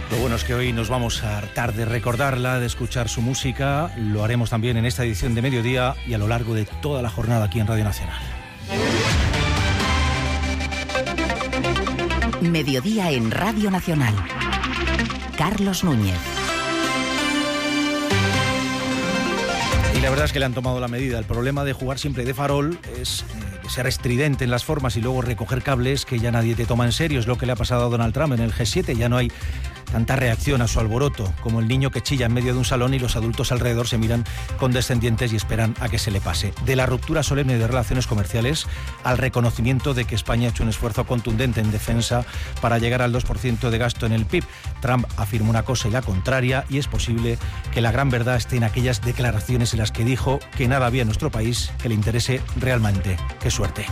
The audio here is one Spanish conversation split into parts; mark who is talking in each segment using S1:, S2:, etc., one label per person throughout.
S1: Lo bueno es que hoy nos vamos a hartar de recordarla, de escuchar su música. Lo haremos también en esta edición de Mediodía y a lo largo de toda la jornada aquí en Radio Nacional.
S2: Mediodía en Radio Nacional. Carlos Núñez.
S1: Y la verdad es que le han tomado la medida. El problema de jugar siempre de farol es ser estridente en las formas y luego recoger cables que ya nadie te toma en serio. Es lo que le ha pasado a Donald Trump en el G7. Ya no hay tanta reacción a su alboroto, como el niño que chilla en medio de un salón y los adultos alrededor se miran condescendientes y esperan a que se le pase. De la ruptura solemne de relaciones comerciales al reconocimiento de que España ha hecho un esfuerzo contundente en defensa para llegar al 2% de gasto en el PIB. Trump afirma una cosa y la contraria, y es posible que la gran verdad esté en aquellas declaraciones en las que dijo que nada había en nuestro país que le interese realmente. ¡Qué suerte!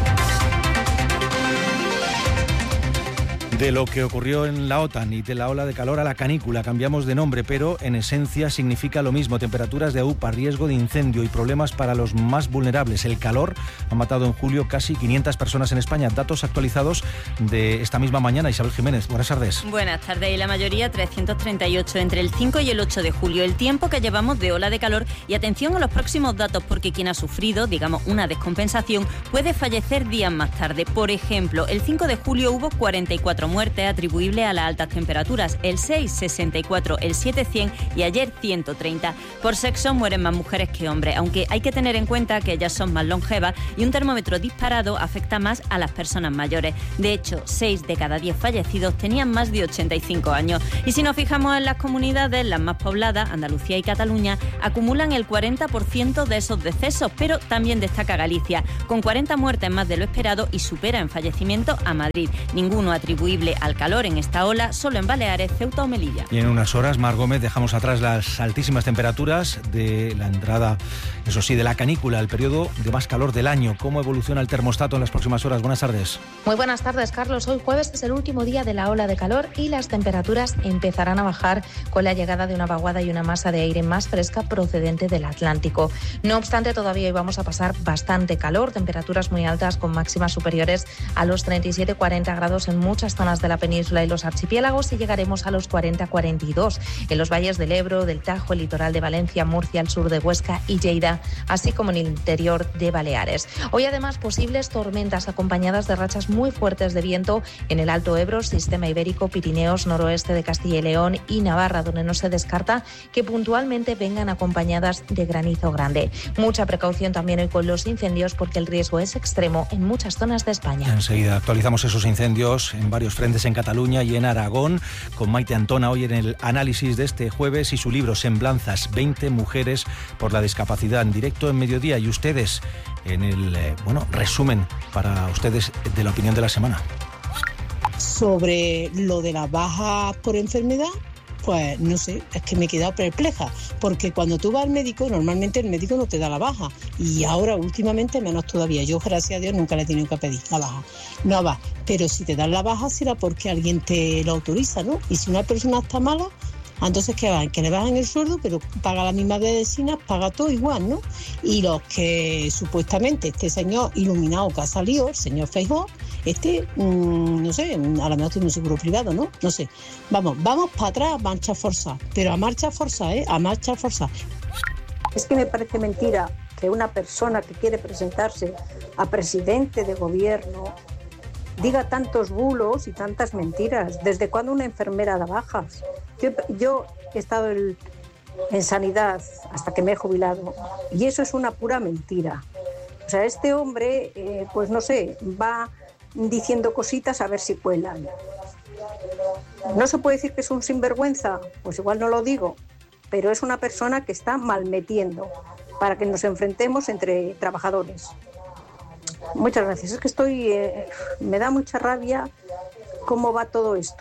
S1: De lo que ocurrió en la OTAN y de la ola de calor a la canícula, cambiamos de nombre, pero en esencia significa lo mismo. Temperaturas de AUPA, riesgo de incendio y problemas para los más vulnerables. El calor ha matado en julio casi 500 personas en España. Datos actualizados de esta misma mañana. Isabel Jiménez, buenas tardes.
S3: Buenas tardes. Y la mayoría 338 entre el 5 y el 8 de julio. El tiempo que llevamos de ola de calor, y atención a los próximos datos, porque quien ha sufrido, digamos, una descompensación puede fallecer días más tarde. Por ejemplo, el 5 de julio hubo 44 muertes atribuibles a las altas temperaturas, el 6, 64, el 7, 100 y ayer 130. Por sexo mueren más mujeres que hombres, aunque hay que tener en cuenta que ellas son más longevas y un termómetro disparado afecta más a las personas mayores. De hecho, 6 de cada 10 fallecidos tenían más de 85 años. Y si nos fijamos en las comunidades, las más pobladas, Andalucía y Cataluña, acumulan el 40% de esos decesos, pero también destaca Galicia, con 40 muertes más de lo esperado y supera en fallecimientos a Madrid. Ninguno atribuible al calor en esta ola, solo en Baleares, Ceuta o Melilla.
S1: Y en unas horas, Mar Gómez, dejamos atrás las altísimas temperaturas de la entrada, eso sí, de la canícula, el periodo de más calor del año. ¿Cómo evoluciona el termostato en las próximas horas? Buenas tardes.
S4: Muy buenas tardes, Carlos. Hoy jueves es el último día de la ola de calor y las temperaturas empezarán a bajar con la llegada de una vaguada y una masa de aire más fresca procedente del Atlántico. No obstante, todavía hoy vamos a pasar bastante calor, temperaturas muy altas con máximas superiores a los 37-40 grados en muchas zonas de la península y los archipiélagos, y llegaremos a los 40-42 en los valles del Ebro, del Tajo, el litoral de Valencia, Murcia, el sur de Huesca y Lleida, así como en el interior de Baleares. Hoy además posibles tormentas acompañadas de rachas muy fuertes de viento en el Alto Ebro, Sistema Ibérico, Pirineos, noroeste de Castilla y León y Navarra, donde no se descarta que puntualmente vengan acompañadas de granizo grande. Mucha precaución también hoy con los incendios, porque el riesgo es extremo en muchas zonas de España.
S1: Enseguida actualizamos esos incendios en varios frentes en Cataluña y en Aragón, con Maite Antona hoy en el análisis de este jueves y su libro Semblanzas, 20 mujeres por la discapacidad, en directo en Mediodía, y ustedes en el resumen para ustedes de la opinión de la semana.
S5: Sobre lo de las bajas por enfermedad, pues no sé, es que me he quedado perpleja, porque cuando tú vas al médico, normalmente el médico no te da la baja, y ahora últimamente menos todavía. Yo, gracias a Dios, nunca le he tenido que pedir la baja. No va, pero si te dan la baja será porque alguien te lo autoriza, ¿no? Y si una persona está mala, entonces ¿qué van? Que le bajan el sueldo, pero paga las mismas medicinas, paga todo igual, ¿no? Y los que supuestamente este señor iluminado que ha salido, el señor Feijóo, no sé, a lo mejor tiene un seguro privado, ¿no? No sé. Vamos para atrás a marcha forzada, pero a marcha forzada, a marcha forzada.
S6: Es que me parece mentira que una persona que quiere presentarse a presidente de gobierno diga tantos bulos y tantas mentiras. ¿Desde cuándo una enfermera da bajas? Yo he estado en sanidad hasta que me he jubilado, y eso es una pura mentira. O sea, este hombre, pues no sé, va diciendo cositas a ver si cuelan. ¿No se puede decir que es un sinvergüenza? Pues igual no lo digo, pero es una persona que está malmetiendo para que nos enfrentemos entre trabajadores. Muchas gracias. Es que me da mucha rabia cómo va todo esto.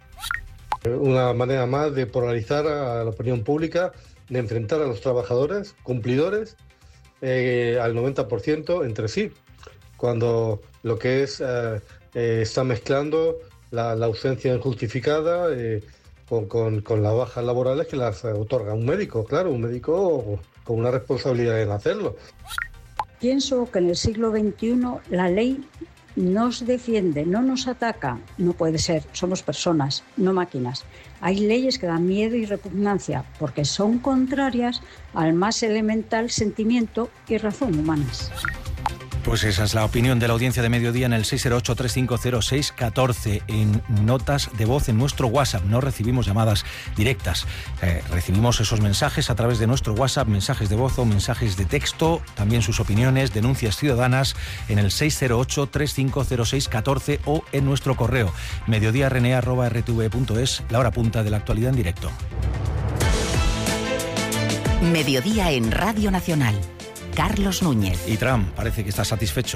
S7: Una manera más de polarizar a la opinión pública, de enfrentar a los trabajadores, cumplidores, al 90% entre sí, cuando lo que es está mezclando la ausencia injustificada con las bajas laborales que las otorga un médico, claro, un médico con una responsabilidad en hacerlo.
S8: Pienso que en el siglo XXI la ley
S6: nos defiende, no nos ataca, no puede ser, somos personas, no máquinas. Hay leyes que dan miedo y repugnancia porque son contrarias al más elemental sentimiento y razón humanas.
S1: Pues esa es la opinión de la audiencia de Mediodía en el 608-350-614, en notas de voz en nuestro WhatsApp. No recibimos llamadas directas, recibimos esos mensajes a través de nuestro WhatsApp, mensajes de voz o mensajes de texto, también sus opiniones, denuncias ciudadanas en el 608-350-614 o en nuestro correo mediodiarne@rtv.es, la hora punta de la actualidad en directo.
S2: Mediodía en Radio Nacional. Carlos Núñez.
S1: Y Trump parece que está satisfecho.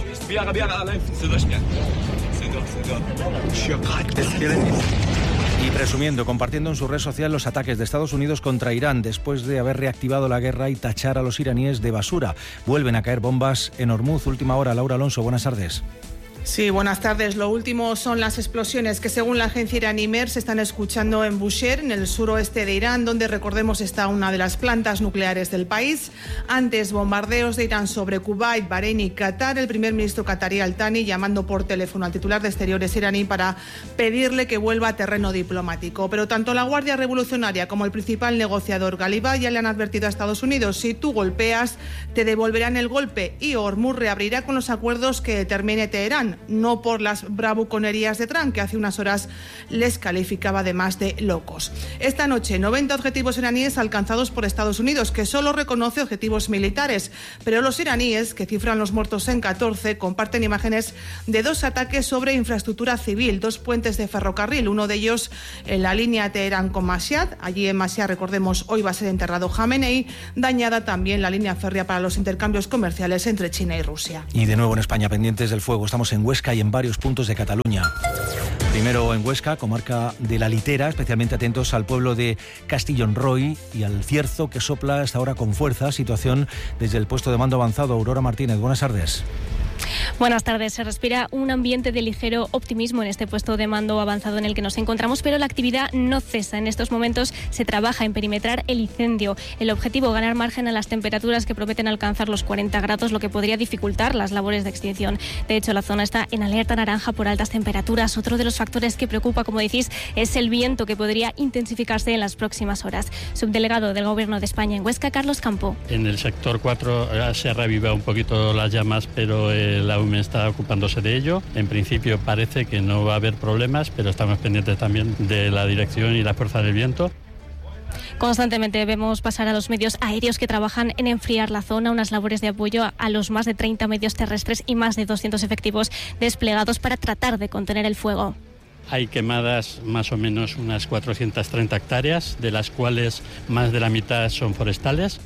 S1: Y presumiendo, compartiendo en su red social los ataques de Estados Unidos contra Irán después de haber reactivado la guerra y tachar a los iraníes de basura. Vuelven a caer bombas en Hormuz. Última hora. Laura Alonso, buenas tardes.
S8: Sí, buenas tardes. Lo último son las explosiones que, según la agencia iraní MER, se están escuchando en Bushehr, en el suroeste de Irán, donde, recordemos, está una de las plantas nucleares del país. Antes, bombardeos de Irán sobre Kuwait, Bahrein y Qatar. El primer ministro qatarí Al-Thani llamando por teléfono al titular de Exteriores iraní para pedirle que vuelva a terreno diplomático. Pero tanto la Guardia Revolucionaria como el principal negociador Ghalibaf ya le han advertido a Estados Unidos: si tú golpeas, te devolverán el golpe, y Hormuz reabrirá con los acuerdos que determine Teherán, no por las bravuconerías de Trump, que hace unas horas les calificaba además de locos. Esta noche, 90 objetivos iraníes alcanzados por Estados Unidos, que solo reconoce objetivos militares, pero los iraníes, que cifran los muertos en 14, comparten imágenes de 2 ataques sobre infraestructura civil, 2 puentes de ferrocarril, uno de ellos en la línea Teherán con Mashhad. Allí en Mashhad, recordemos, hoy va a ser enterrado Jamenei. Dañada también la línea férrea para los intercambios comerciales entre China y Rusia.
S1: Y de nuevo en España, pendientes del fuego. Estamos en Huesca y en varios puntos de Cataluña. Primero en Huesca, comarca de la Litera, especialmente atentos al pueblo de Castillonroy y al cierzo que sopla hasta ahora con fuerza. Situación desde el puesto de mando avanzado. Aurora Martínez, buenas tardes.
S9: Buenas tardes. Se respira un ambiente de ligero optimismo en este puesto de mando avanzado en el que nos encontramos, pero la actividad no cesa. En estos momentos se trabaja en perimetrar el incendio. El objetivo, ganar margen a las temperaturas que prometen alcanzar los 40 grados, lo que podría dificultar las labores de extinción. De hecho, la zona está en alerta naranja por altas temperaturas. Otro de los factores que preocupa, como decís, es el viento, que podría intensificarse en las próximas horas. Subdelegado del Gobierno de España en Huesca, Carlos Campo.
S10: En el sector 4 se ha reavivado un poquito las llamas, pero la UME está ocupándose de ello. En principio parece que no va a haber problemas, pero estamos pendientes también de la dirección y la fuerza del viento.
S9: Constantemente vemos pasar a los medios aéreos que trabajan en enfriar la zona, unas labores de apoyo a los más de 30 medios terrestres y más de 200 efectivos desplegados para tratar de contener el fuego.
S10: Hay quemadas más o menos unas 430 hectáreas, de las cuales más de la mitad son forestales.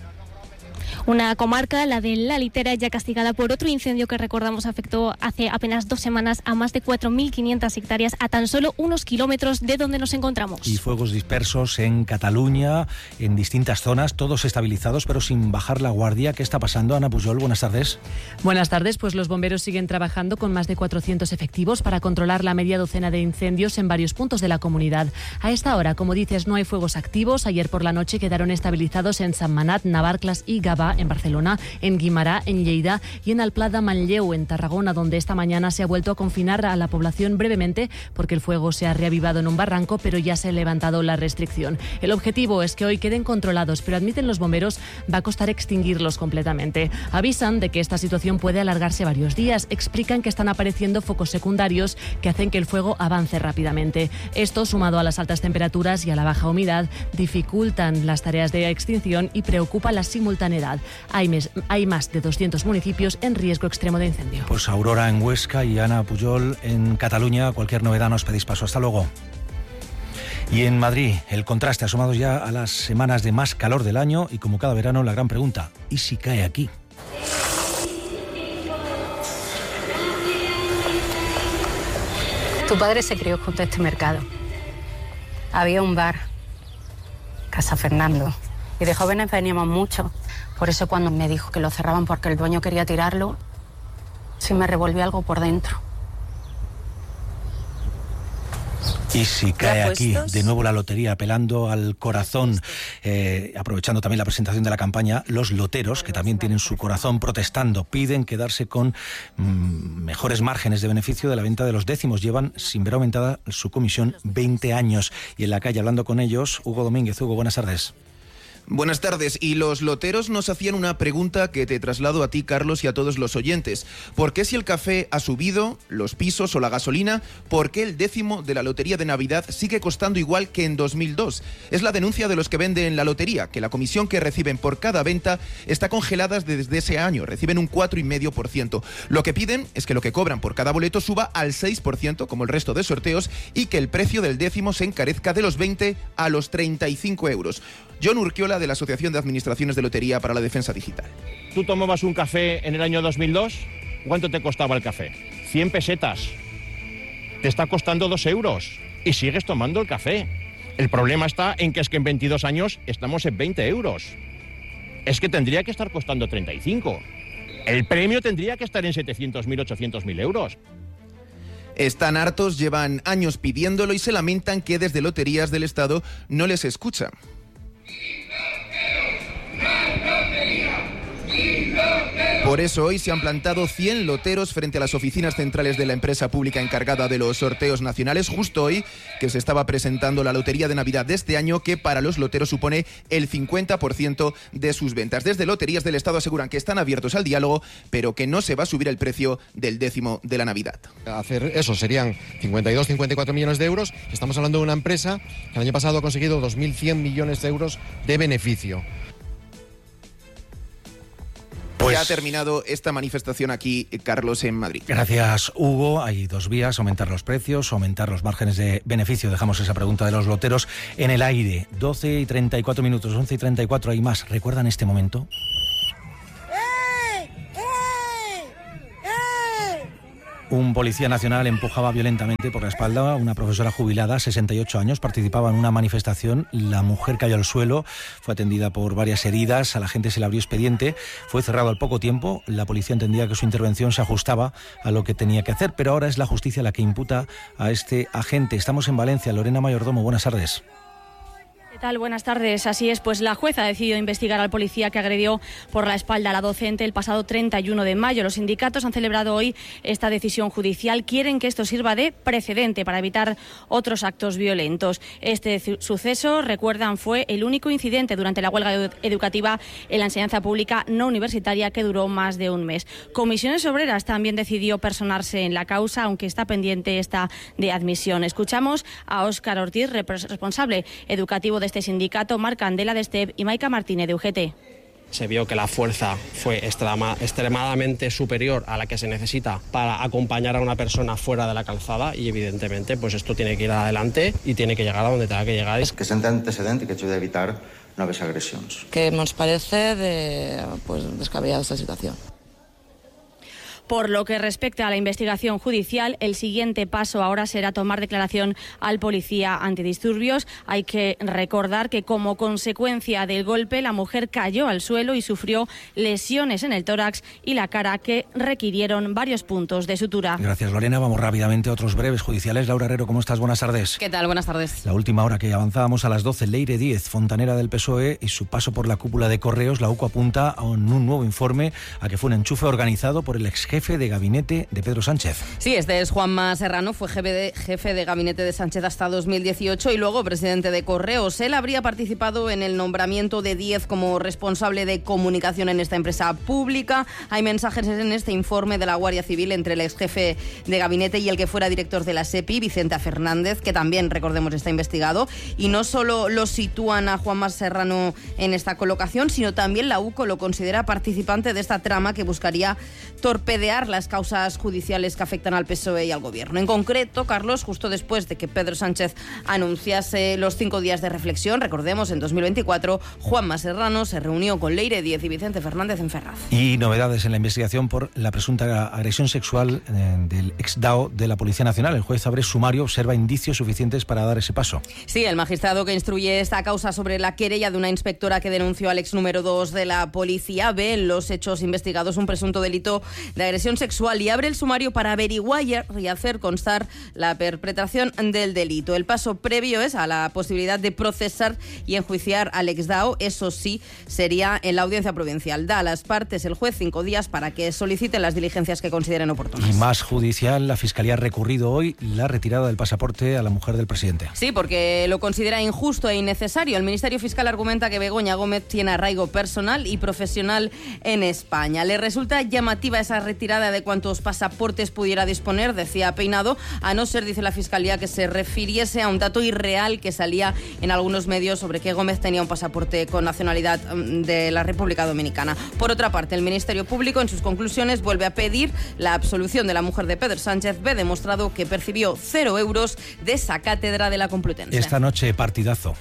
S9: Una comarca, la de la Litera, ya castigada por otro incendio que, recordamos, afectó hace apenas 2 semanas a más de 4.500 hectáreas a tan solo unos kilómetros de donde nos encontramos.
S1: Y fuegos dispersos en Cataluña, en distintas zonas, todos estabilizados pero sin bajar la guardia. ¿Qué está pasando? Ana Pujol, buenas tardes.
S11: Buenas tardes. Pues los bomberos siguen trabajando con más de 400 efectivos para controlar la media docena de incendios en varios puntos de la comunidad. A esta hora, como dices, no hay fuegos activos. Ayer por la noche quedaron estabilizados en Sentmenat, Navarcles y Gavà, en Barcelona, en Guimarà, en Lleida y en Alplà de Manlleu, en Tarragona, donde esta mañana se ha vuelto a confinar a la población brevemente porque el fuego se ha reavivado en un barranco, pero ya se ha levantado la restricción. El objetivo es que hoy queden controlados, pero admiten los bomberos, va a costar extinguirlos completamente. Avisan de que esta situación puede alargarse varios días. Explican que están apareciendo focos secundarios que hacen que el fuego avance rápidamente. Esto, sumado a las altas temperaturas y a la baja humedad, dificultan las tareas de extinción y preocupa la simultaneidad. Hay más de 200 municipios en riesgo extremo de incendio.
S1: Pues Aurora en Huesca y Ana Pujol en Cataluña. Cualquier novedad nos pedís paso. Hasta luego. Y en Madrid, el contraste, asomados ya a las semanas de más calor del año, y como cada verano, la gran pregunta: ¿y si cae aquí?
S12: Tu padre se crió junto a este mercado. Había un bar, Casa Fernando, y de jóvenes veníamos mucho. Por eso cuando me dijo que lo cerraban porque el dueño quería tirarlo, sí me revolvió algo por dentro.
S1: Y si cae aquí de nuevo la lotería, apelando al corazón, aprovechando también la presentación de la campaña, los loteros, que también tienen su corazón, protestando, piden quedarse con mejores márgenes de beneficio de la venta de los décimos. Llevan sin ver aumentada su comisión 20 años. Y en la calle, hablando con ellos, Hugo Domínguez. Hugo, buenas tardes.
S13: Buenas tardes. Y los loteros nos hacían una pregunta que te traslado a ti, Carlos, y a todos los oyentes. ¿Por qué si el café ha subido, los pisos o la gasolina, por qué el décimo de la lotería de Navidad sigue costando igual que en 2002? Es la denuncia de los que venden la lotería, que la comisión que reciben por cada venta está congelada desde ese año. Reciben un 4,5%. Lo que piden es que lo que cobran por cada boleto suba al 6%, como el resto de sorteos, y que el precio del décimo se encarezca de los 20 a los 35 euros. John Urquiola, de la Asociación de Administraciones de Lotería para la Defensa Digital.
S14: ¿Tú tomabas un café en el año 2002? ¿Cuánto te costaba el café? 100 pesetas. Te está costando 2 euros y sigues tomando el café. El problema está en que en 22 años estamos en 20 euros. Es que tendría que estar costando 35. El premio tendría que estar en 700.000, 800.000 euros.
S13: Están hartos, llevan años pidiéndolo y se lamentan que desde Loterías del Estado no les escucha. Por eso hoy se han plantado 100 loteros frente a las oficinas centrales de la empresa pública encargada de los sorteos nacionales, justo hoy que se estaba presentando la Lotería de Navidad de este año, que para los loteros supone el 50% de sus ventas. Desde Loterías del Estado aseguran que están abiertos al diálogo, pero que no se va a subir el precio del décimo de la Navidad.
S15: Hacer eso serían 52, 54 millones de euros. Estamos hablando de una empresa que el año pasado ha conseguido 2.100 millones de euros de beneficio.
S13: Ya ha terminado esta manifestación aquí, Carlos, en Madrid.
S1: Gracias, Hugo. Hay dos vías: aumentar los precios, aumentar los márgenes de beneficio. Dejamos esa pregunta de los loteros en el aire. 12:34 minutos, 11:34, hay más. ¿Recuerdan este momento? Un policía nacional empujaba violentamente por la espalda a una profesora jubilada, 68 años, participaba en una manifestación. La mujer cayó al suelo, fue atendida por varias heridas, a la gente se le abrió expediente, fue cerrado al poco tiempo. La policía entendía que su intervención se ajustaba a lo que tenía que hacer, pero ahora es la justicia la que imputa a este agente. Estamos en Valencia. Lorena Mayordomo, buenas tardes.
S16: ¿Qué tal? Buenas tardes. Así es, pues la jueza ha decidido investigar al policía que agredió por la espalda a la docente el pasado 31 de mayo. Los sindicatos han celebrado hoy esta decisión judicial. Quieren que esto sirva de precedente para evitar otros actos violentos. Este suceso, recuerdan, fue el único incidente durante la huelga educativa en la enseñanza pública no universitaria que duró más de un mes. Comisiones Obreras también decidió personarse en la causa, aunque está pendiente esta de admisión. Escuchamos a Óscar Ortiz, responsable educativo de este sindicato, Marc Candela de STEP y Maica Martínez de UGT.
S17: Se vio que la fuerza fue extremadamente superior a la que se necesita para acompañar a una persona fuera de la calzada y evidentemente pues esto tiene que ir adelante y tiene que llegar a donde tenga que llegar.
S18: Que senta antecedente que ayude a evitar nuevas agresiones.
S19: Que nos parece descabellada esta situación.
S16: Por lo que respecta a la investigación judicial, el siguiente paso ahora será tomar declaración al policía antidisturbios. Hay que recordar que como consecuencia del golpe la mujer cayó al suelo y sufrió lesiones en el tórax y la cara que requirieron varios puntos de sutura.
S1: Gracias, Lorena. Vamos rápidamente a otros breves judiciales. Laura Herrero, ¿cómo estás? Buenas tardes.
S20: ¿Qué tal? Buenas tardes.
S1: La última hora que avanzábamos a las 12, Leire Díez, fontanera del PSOE, y su paso por la cúpula de Correos. La UCO apunta a un nuevo informe a que fue un enchufe organizado por el exjefe de gabinete de Pedro Sánchez.
S20: Sí, este es Juanma Serrano, fue jefe de gabinete de Sánchez hasta 2018 y luego presidente de Correos. Él habría participado en el nombramiento de Díez como responsable de comunicación en esta empresa pública. Hay mensajes en este informe de la Guardia Civil entre el exjefe de gabinete y el que fuera director de la SEPI, Vicente Fernández, que también, recordemos, está investigado. Y no solo lo sitúan a Juanma Serrano en esta colocación, sino también la UCO lo considera participante de esta trama que buscaría torpedear las causas judiciales que afectan al PSOE y al Gobierno. En concreto, Carlos, justo después de que Pedro Sánchez anunciase los 5 días de reflexión, recordemos, en 2024, Juanma Serrano se reunió con Leire Díez y Vicente Fernández en Ferraz.
S1: Y novedades en la investigación por la presunta agresión sexual del ex-DAO de la Policía Nacional. El juez abre sumario, observa indicios suficientes para dar ese paso.
S20: Sí, el magistrado que instruye esta causa sobre la querella de una inspectora que denunció al ex número 2 de la policía ve en los hechos investigados un presunto delito de agresión sexual y abre el sumario para averiguar y hacer constar la perpetración del delito. El paso previo es a la posibilidad de procesar y enjuiciar al exdao. Eso sí, sería en la audiencia provincial. Da a las partes el juez 5 días para que soliciten las diligencias que consideren oportunas.
S1: Y más judicial, la Fiscalía ha recurrido hoy la retirada del pasaporte a la mujer del presidente.
S20: Sí, porque lo considera injusto e innecesario. El Ministerio Fiscal argumenta que Begoña Gómez tiene arraigo personal y profesional en España. Le resulta llamativa esa retirada de cuántos pasaportes pudiera disponer, decía Peinado, a no ser, dice la Fiscalía, que se refiriese a un dato irreal que salía en algunos medios sobre que Gómez tenía un pasaporte con nacionalidad de la República Dominicana. Por otra parte, el Ministerio Público en sus conclusiones vuelve a pedir la absolución de la mujer de Pedro Sánchez. Ve demostrado que percibió 0 euros de esa cátedra de la Complutense.
S1: Esta noche, partidazo.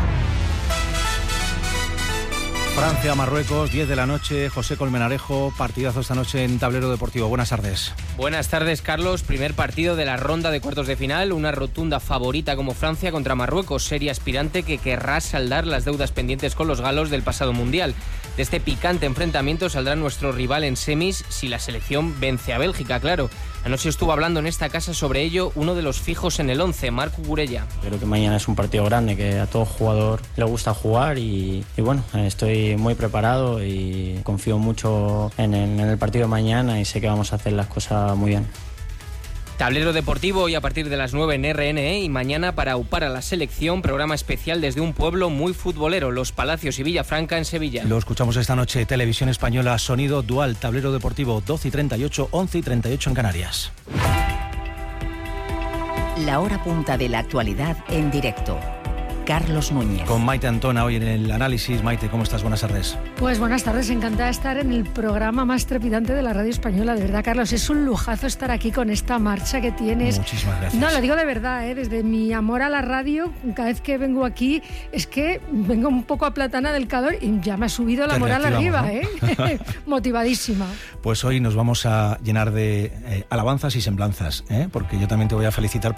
S1: Francia-Marruecos, 10 de la noche, José Colmenarejo, partidazo esta noche en Tablero Deportivo. Buenas tardes.
S21: Buenas tardes, Carlos. Primer partido de la ronda de cuartos de final, una rotunda favorita como Francia contra Marruecos, serie aspirante que querrá saldar las deudas pendientes con los galos del pasado Mundial. De este picante enfrentamiento saldrá nuestro rival en semis si la selección vence a Bélgica, claro. Anoche estuvo hablando en esta casa sobre ello uno de los fijos en el 11, Marc Cucurella.
S22: Creo que mañana es un partido grande, que a todo jugador le gusta jugar y bueno, estoy muy preparado y confío mucho en el partido de mañana y sé que vamos a hacer las cosas muy bien.
S21: Tablero Deportivo hoy a partir de las 9 en RNE y mañana para aupar a la selección, programa especial desde un pueblo muy futbolero, Los Palacios y Villafranca en Sevilla.
S1: Lo escuchamos esta noche, Televisión Española, sonido dual, Tablero Deportivo, 12:38, 11:38 en Canarias.
S2: La hora punta de la actualidad en directo. Carlos Núñez.
S1: Con Maite Antona hoy en el análisis. Maite, ¿cómo estás? Buenas tardes.
S23: Pues buenas tardes, encantada de estar en el programa más trepidante de la radio española. De verdad, Carlos, es un lujazo estar aquí con esta marcha que tienes.
S1: Muchísimas gracias.
S23: No, lo digo de verdad, desde mi amor a la radio, cada vez que vengo aquí, es que vengo un poco aplatana del calor y ya me ha subido la moral arriba, ¿no? Motivadísima.
S1: Pues hoy nos vamos a llenar de alabanzas y semblanzas, porque yo también te voy a felicitar